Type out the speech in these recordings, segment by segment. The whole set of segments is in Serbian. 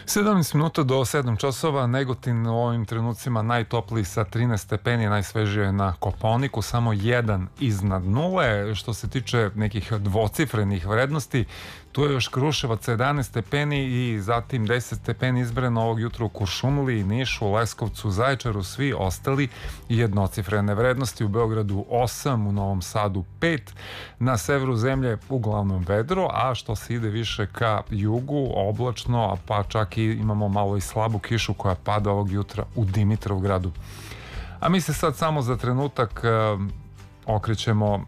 17 minuta do 7 časova, Negotin u ovim trenucima najtopliji sa 13 stepeni, najsvežije je na Kopaoniku, samo jedan iznad nule. Što se tiče nekih dvocifrenih vrednosti, tu je još Kruševac 11 stepeni i zatim 10 stepeni izbrano ovog jutra u Kuršumliji, Nišu, Leskovcu, Zaječaru, svi ostali jednocifrene vrednosti. U Beogradu 8, u Novom Sadu 5, na severu zemlje uglavnom vedro, a što se ide više ka jugu, oblačno, pa čak i imamo malo i slabu kišu koja pada ovog jutra u Dimitrovgradu. A mi se sad samo za trenutak okrećemo,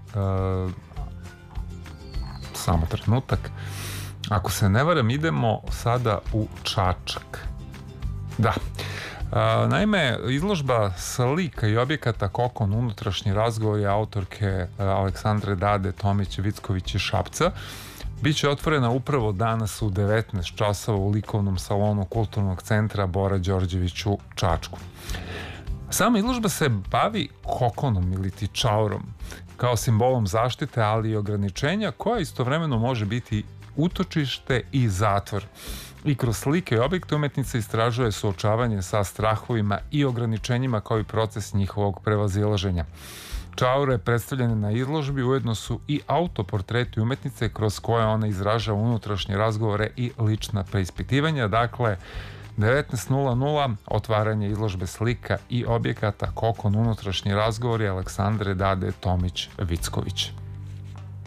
samo trenutak, ako se ne varam, idemo sada u Čačak. Da. Naime, izložba slika i objekata Kokon unutrašnji razgovor je autorke Aleksandre Dade Tomić-Vicković iz Šapca. Biće otvorena upravo danas u 19 časova u likovnom salonu Kulturnog centra Bora Đorđević u Čačku. Sama izložba se bavi kokonom ili ti čaurom kao simbolom zaštite, ali i ograničenja, koja istovremeno može biti utočište i zatvor. I kroz slike i objekte umetnica istražuje suočavanje sa strahovima i ograničenjima kao i proces njihovog prevazilaženja. Čaure predstavljene na izložbi ujedno su i autoportreti umetnice kroz koje ona izražava unutrašnje razgovore i lična preispitivanja. Dakle, 19:00 otvaranje izložbe slika i objekata Kokon unutrašnji razgovori Aleksandre Dade Tomić-Vicković.